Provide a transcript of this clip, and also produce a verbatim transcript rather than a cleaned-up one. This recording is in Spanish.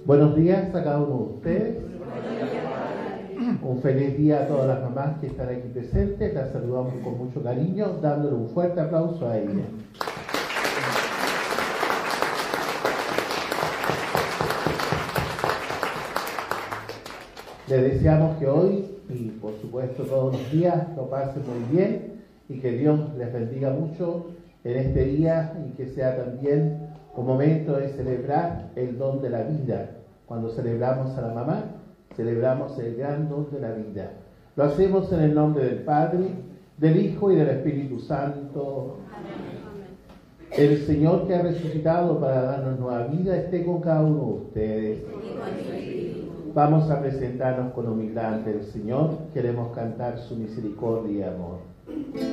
Buenos días a cada uno de ustedes. Un feliz día a todas las mamás que están aquí presentes. Las saludamos con mucho cariño, dándole un fuerte aplauso a ellas. Les deseamos que hoy, y por supuesto todos los días, lo pasen muy bien y que Dios les bendiga mucho en este día y que sea también un momento de celebrar el don de la vida. Cuando celebramos a la mamá, celebramos el gran don de la vida. Lo hacemos en el nombre del Padre, del Hijo y del Espíritu Santo. Amén. El Señor que ha resucitado para darnos nueva vida esté con cada uno de ustedes. Vamos a presentarnos con humildad ante el Señor. Queremos cantar su misericordia y amor.